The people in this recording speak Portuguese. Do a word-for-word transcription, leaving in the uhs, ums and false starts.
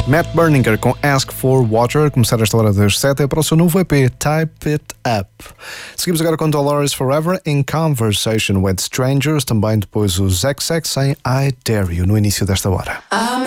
Matt Berninger com Ask for Water, começar esta hora das sete, é para o seu novo E P, Type It Up. Seguimos agora com Dolores Forever in Conversation with Strangers, também depois os X X em I Dare You, no início desta hora.